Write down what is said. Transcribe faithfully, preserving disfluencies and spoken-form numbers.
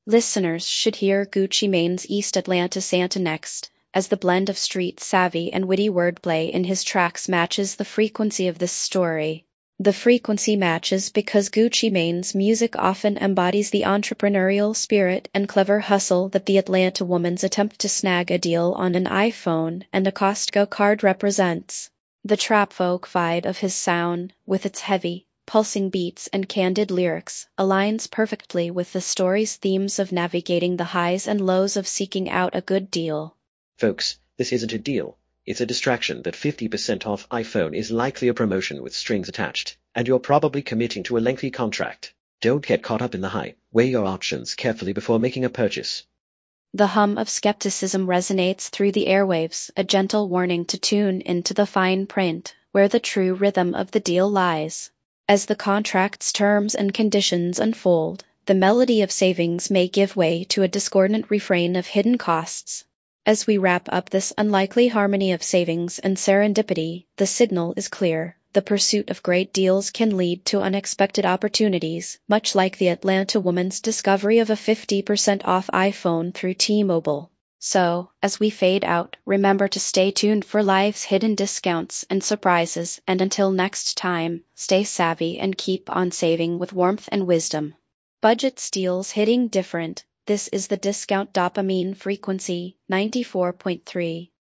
Listeners should hear Gucci Mane's East Atlanta Santa next, as the blend of street savvy and witty wordplay in his tracks matches the frequency of this story. The frequency matches because Gucci Mane's music often embodies the entrepreneurial spirit and clever hustle that the Atlanta woman's attempt to snag a deal on an iPhone and a Costco card represents. The trap folk vibe of his sound, with its heavy, pulsing beats and candid lyrics, aligns perfectly with the story's themes of navigating the highs and lows of seeking out a good deal. Folks, this isn't a deal. It's a distraction that fifty percent off iPhone is likely a promotion with strings attached, and you're probably committing to a lengthy contract. Don't get caught up in the hype. Weigh your options carefully before making a purchase. The hum of skepticism resonates through the airwaves, a gentle warning to tune into the fine print, where the true rhythm of the deal lies. As the contract's terms and conditions unfold, the melody of savings may give way to a discordant refrain of hidden costs. As we wrap up this unlikely harmony of savings and serendipity, the signal is clear. The pursuit of great deals can lead to unexpected opportunities, much like the Atlanta woman's discovery of a fifty percent off iPhone through T-Mobile. So, as we fade out, remember to stay tuned for life's hidden discounts and surprises, and until next time, stay savvy and keep on saving with warmth and wisdom. Budget steals hitting different. This is the Discount Dopamine Frequency, ninety-four point three.